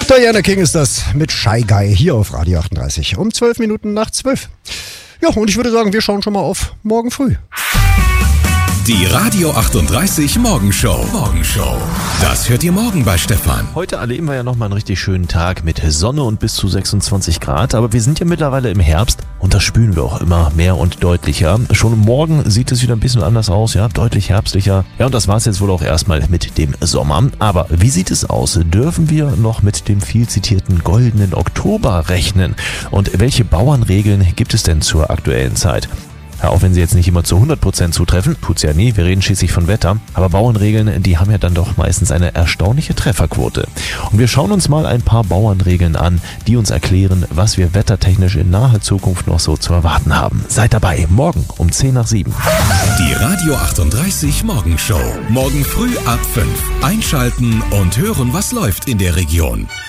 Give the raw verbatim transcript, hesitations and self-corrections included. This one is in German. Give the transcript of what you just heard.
Diana King ist das mit Shy Guy hier auf Radio achtunddreißig um zwölf Minuten nach zwölf. Ja, und ich würde sagen, wir schauen schon mal auf morgen früh. Die Radio achtunddreißig Morgenshow. Morgenshow. Das hört ihr morgen bei Stefan. Heute erleben wir ja nochmal einen richtig schönen Tag mit Sonne und bis zu sechsundzwanzig Grad. Aber wir sind ja mittlerweile im Herbst und das spüren wir auch immer mehr und deutlicher. Schon morgen sieht es wieder ein bisschen anders aus, ja, deutlich herbstlicher. Ja, und das war es jetzt wohl auch erstmal mit dem Sommer. Aber wie sieht es aus? Dürfen wir noch mit dem viel zitierten goldenen Oktober rechnen? Und welche Bauernregeln gibt es denn zur aktuellen Zeit? Ja, auch wenn sie jetzt nicht immer zu hundert Prozent zutreffen, tut's ja nie, wir reden schließlich von Wetter, aber Bauernregeln, die haben ja dann doch meistens eine erstaunliche Trefferquote. Und wir schauen uns mal ein paar Bauernregeln an, die uns erklären, was wir wettertechnisch in naher Zukunft noch so zu erwarten haben. Seid dabei, morgen um zehn nach sieben. Die Radio achtunddreißig Morgenshow. Morgen früh ab fünf. Einschalten und hören, was läuft in der Region.